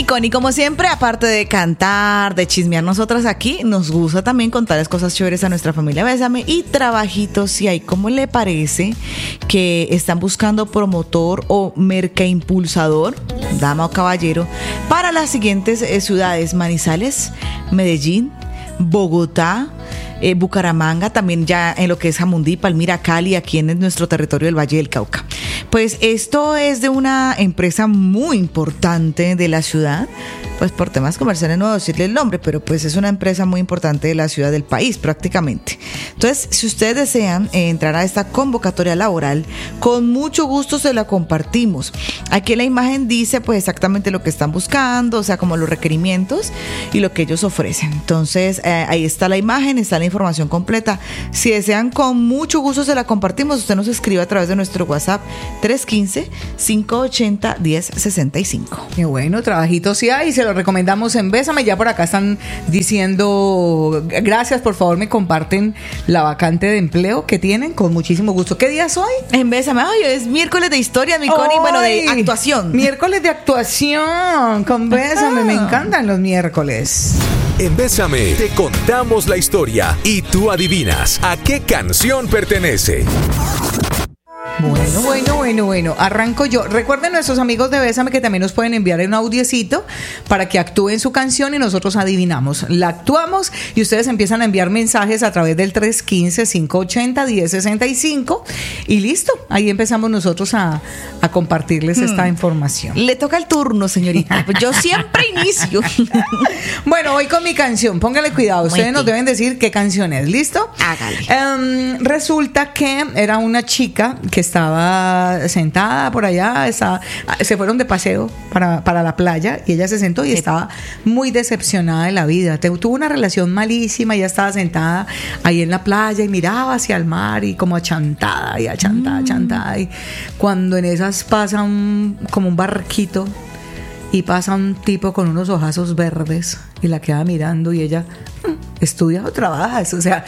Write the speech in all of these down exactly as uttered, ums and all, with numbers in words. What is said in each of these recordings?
Connie, como siempre, aparte de cantar, de chismear nosotras aquí, nos gusta también contarles cosas chéveres a nuestra familia Bésame y trabajitos si hay. ¿Cómo le parece que están buscando promotor o mercaimpulsador, dama o caballero, para las siguientes eh, ciudades? Manizales, Medellín, Bogotá, eh, Bucaramanga, también ya en lo que es Jamundí, Palmira, Cali, aquí en nuestro territorio del Valle del Cauca. Pues esto es de una empresa muy importante de la ciudad, pues por temas comerciales no voy a decirle el nombre, pero pues es una empresa muy importante de la ciudad, del país prácticamente. Entonces, si ustedes desean eh, entrar a esta convocatoria laboral, con mucho gusto se la compartimos. Aquí la imagen dice pues exactamente lo que están buscando, o sea, como los requerimientos y lo que ellos ofrecen. Entonces, eh, ahí está la imagen, está la información completa. Si desean, con mucho gusto se la compartimos. Usted nos escribe a través de nuestro WhatsApp tres uno cinco, cinco ocho cero, uno cero seis cinco. Qué bueno, trabajitos sí hay, se lo recomendamos en Bésame. Ya por acá están diciendo gracias, por favor me comparten la vacante de empleo que tienen, con muchísimo gusto. ¿Qué día es hoy? En Bésame, ay, es miércoles de historia, mi Connie, bueno, de actuación. Miércoles de actuación con Bésame, me encantan los miércoles. En Bésame te contamos la historia y tú adivinas a qué canción pertenece. Bueno, bueno, bueno, bueno, arranco yo. Recuerden nuestros amigos de Bésame que también nos pueden enviar un audiecito para que actúen su canción y nosotros adivinamos. La actuamos y ustedes empiezan a enviar mensajes a través del tres uno cinco, cinco ocho cero, uno cero seis cinco y listo, ahí empezamos nosotros a, a compartirles hmm. esta información. Le toca el turno, señorita. Yo siempre inicio. Bueno, voy con mi canción, póngale cuidado, ustedes Muy nos deben decir qué canción es, ¿listo? Hágale. Um, resulta que era una chica que estaba sentada por allá, estaba, se fueron de paseo para, para la playa y ella se sentó y estaba muy decepcionada de la vida. Tuvo una relación malísima, ella estaba sentada ahí en la playa y miraba hacia el mar y como achantada y achantada, mm. achantada. Y cuando en esas pasa un, como un barquito y pasa un tipo con unos ojazos verdes y la queda mirando y ella estudia o trabaja, o sea,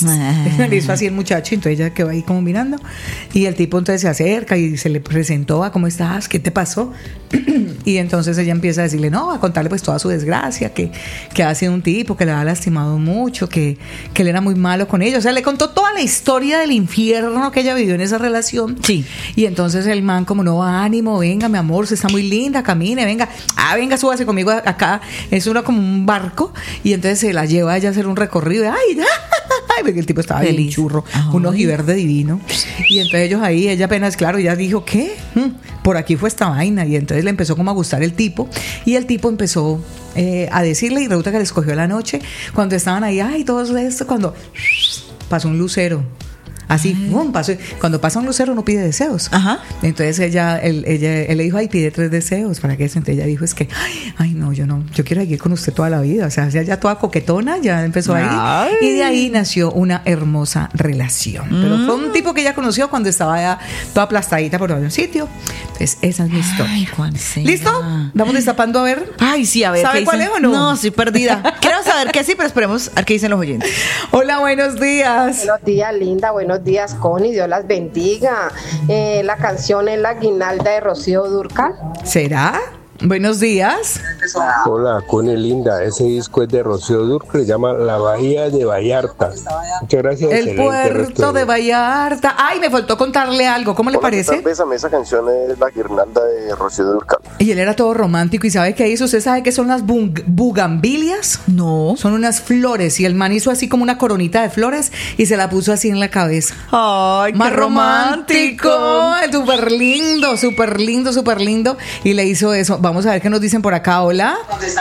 le hizo así el muchacho, entonces ella quedó ahí como mirando y el tipo entonces se acerca y se le presentó a ¿cómo estás? ¿Qué te pasó? Y entonces ella empieza a decirle, no, a contarle pues toda su desgracia, que, que ha sido un tipo que le ha lastimado mucho, que, que él era muy malo con ella, o sea, le contó toda la historia del infierno que ella vivió en esa relación. Sí. Y entonces el man como, no, ánimo, venga mi amor, se está muy linda, camine, venga, ah, venga, súbase conmigo acá, es una como un barco y entonces se la lleva a ella a hacer un recorrido de, ay, ay, porque el tipo estaba feliz, bien churro, ay. Un ojiverde divino y entonces ellos ahí, ella apenas, claro, ella dijo, ¿qué? Por aquí fue esta vaina y entonces le empezó como a gustar el tipo y el tipo empezó eh, a decirle y resulta que le escogió la noche cuando estaban ahí, ay, todo esto, cuando pasó un lucero. Así, boom, pasó. Cuando pasa un lucero no pide deseos. Ajá. Entonces ella, él, ella, él le dijo, ay, pide tres deseos. ¿Para qué? Entonces ella dijo, es que, ay, ay, no, yo no, yo quiero seguir con usted toda la vida. O sea, ya, ya toda coquetona, ya empezó ahí. Ay. Y de ahí nació una hermosa relación. Mm. Pero fue un tipo que ella conoció cuando estaba ya toda aplastadita por algún sitio. Entonces, esa es mi historia. Ay, Juancita. ¿Listo? Vamos destapando a ver. Ay, sí, a ver. ¿Sabe cuál es o no? No, estoy perdida. Quiero saber que sí, pero esperemos a ver qué dicen los oyentes. Hola, buenos días. Buenos días, linda. Buenos días, Connie. Dios las bendiga. Eh, la canción es La Guirnalda de Rocío Dúrcal. ¿Será? Buenos días. Hola, Connie linda. Ese disco es de Rocío Dúrcal, se llama La Bahía de Vallarta. Muchas gracias. El puerto de Vallarta. Ay, me faltó contarle algo. ¿Cómo le parece? Bésame, esa canción es La Guirnalda de Rocío Dúrcal. Y él era todo romántico. ¿Y sabe qué hizo? ¿Usted sabe qué son las bug- bugambilias? No. Son unas flores. Y el man hizo así como una coronita de flores y se la puso así en la cabeza. Ay, más qué romántico. romántico. Súper lindo, súper lindo, súper lindo. Y le hizo eso. Vamos a ver qué nos dicen por acá. Hola.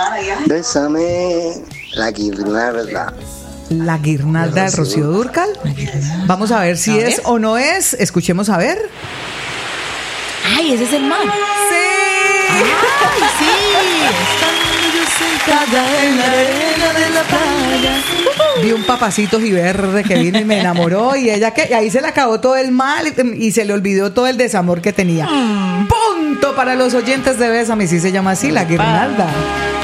Bésame, La Guirnalda. La Guirnalda de Rocío Dúrcal. Vamos a ver si ¿A es ver? o no es. Escuchemos a ver. Ay, ese es el man. ¡Sí! Ay, sí. Estando yo sentada en la arena de la playa. Vi un papacito verde que vino y me enamoró y ella que y ahí se le acabó todo el mal y, y se le olvidó todo el desamor que tenía. Mm. Punto para los oyentes de Bésame, si se llama así, La Guirnalda.